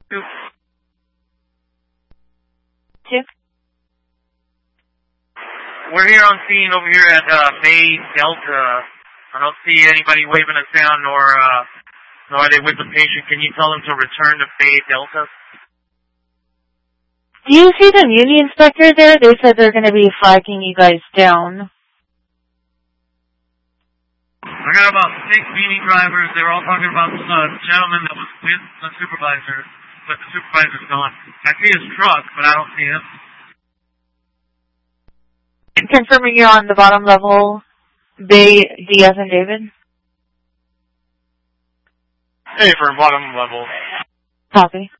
2. We're here on scene over here at Bay Delta. I don't see anybody waving us down, nor are they with the patient. Can you tell them to return to Bay Delta? Do you see the Muni inspector there? They said they're going to be flagging you guys down. I got about 6 Muni drivers. They were all talking about the gentleman that was with the supervisor, but the supervisor's gone. I see his truck, but I don't see him. Confirming you're on the bottom level, Bay Diaz and David. Hey, for bottom level. Copy.